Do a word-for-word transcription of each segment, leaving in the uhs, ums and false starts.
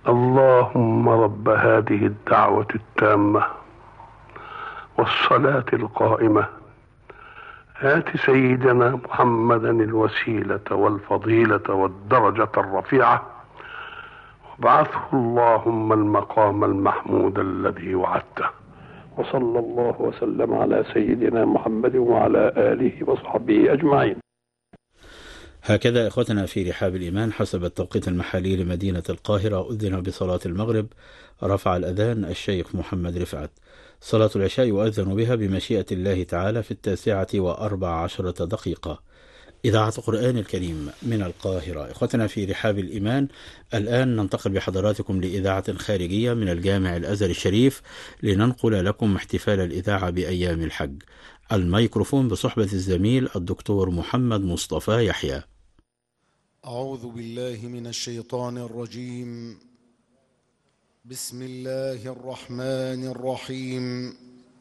اللهم رب هذه الدعوة التامة والصلاة القائمة آت سيدنا محمدا الوسيلة والفضيلة والدرجة الرفيعة وابعثه اللهم المقام المحمود الذي وعدته. وصلى الله وسلم على سيدنا محمد وعلى آله وصحبه أجمعين. هكذا إخوتنا في رحاب الإيمان حسب التوقيت المحلي لمدينة القاهرة أذن بصلاة المغرب. رفع الأذان الشيخ محمد رفعت. صلاة العشاء يؤذن بها بمشيئة الله تعالى في التاسعة وأربع عشرة دقيقة. إذاعة القرآن الكريم من القاهرة. إخوتنا في رحاب الإيمان، الآن ننتقل بحضراتكم لإذاعة خارجية من الجامع الأزهر الشريف لننقل لكم احتفال الإذاعة بأيام الحج. الميكروفون بصحبة الزميل الدكتور محمد مصطفى يحيى. أعوذ بالله من الشيطان الرجيم. بسم الله الرحمن الرحيم.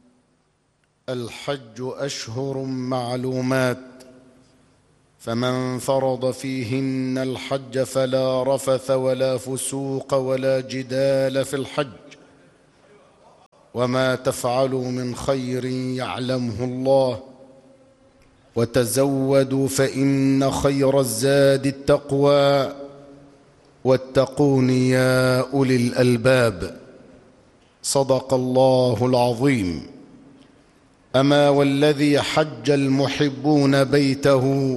الحج أشهر معلومات، فمن فرض فيهن الحج فلا رفث ولا فسوق ولا جدال في الحج، وما تفعلوا من خير يعلمه الله، وتزودوا فإن خير الزاد التقوى، واتقون يا أولي الألباب. صدق الله العظيم. أما والذي حج المحبون بيته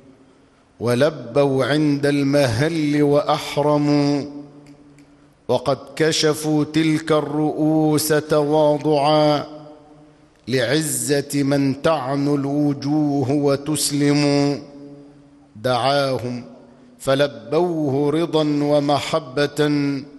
ولبوا عند المهل وأحرموا، وقد كشفوا تلك الرؤوس تواضعا لعزة من تعنو الوجوه وتسلم. دعاهم فلبوه رضا ومحبة،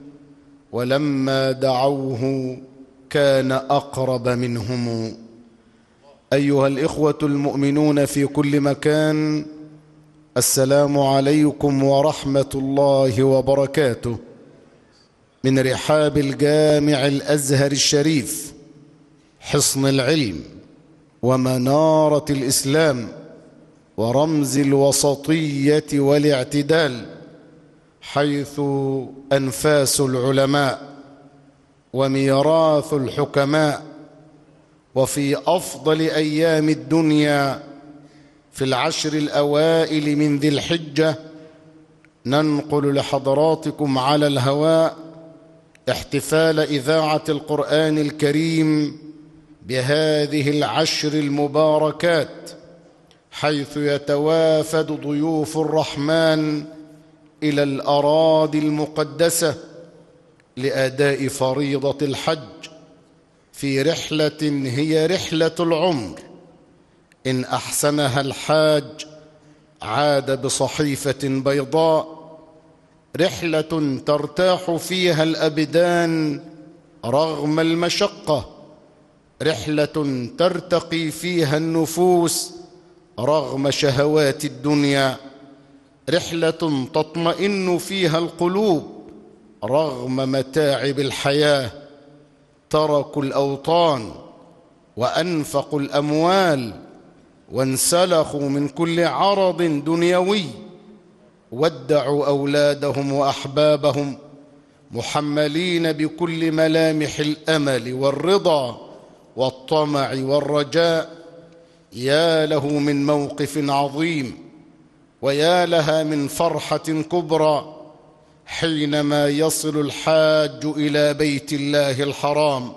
ولما دعوه كان أقرب منهم. أيها الإخوة المؤمنون في كل مكان، السلام عليكم ورحمة الله وبركاته. من رحاب الجامع الأزهر الشريف، حصن العلم ومنارة الإسلام ورمز الوسطية والاعتدال، حيث أنفاس العلماء وميراث الحكماء، وفي أفضل أيام الدنيا في العشر الأوائل من ذي الحجة ننقل لحضراتكم على الهواء احتفال إذاعة القرآن الكريم بهذه العشر المباركات، حيث يتوافد ضيوف الرحمن إلى الأراضي المقدسة لأداء فريضة الحج في رحلة هي رحلة العمر، إن أحسنها الحاج عاد بصحيفة بيضاء، رحلة ترتاح فيها الأبدان رغم المشقة، رحلة ترتقي فيها النفوس رغم شهوات الدنيا، رحلة تطمئن فيها القلوب رغم متاعب الحياة. تركوا الأوطان وأنفقوا الأموال وانسلخوا من كل عرض دنيوي، ودعوا أولادهم وأحبابهم محملين بكل ملامح الأمل والرضا والطمع والرجاء. يا له من موقف عظيم، ويا لها من فرحة كبرى حينما يصل الحاج إلى بيت الله الحرام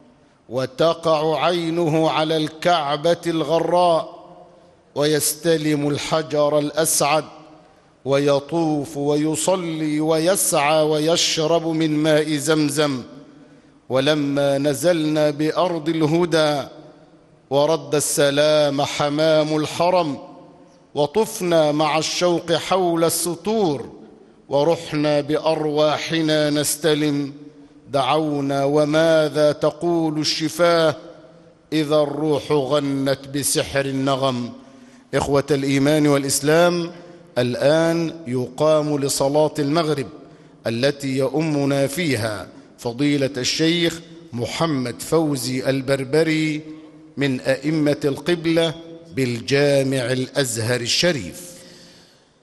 وتقع عينه على الكعبة الغراء ويستلم الحجر الأسعد ويطوف ويصلي ويسعى ويشرب من ماء زمزم. ولما نزلنا بأرض الهدى ورد السلام حمام الحرم، وطفنا مع الشوق حول السطور، ورحنا بأرواحنا نستلم، دعونا وماذا تقول الشفاه إذا الروح غنت بسحر النغم. إخوة الإيمان والإسلام، الآن يقام لصلاة المغرب التي يؤمنا فيها فضيلة الشيخ محمد فوزي البربري من أئمة القبلة بالجامع الأزهر الشريف.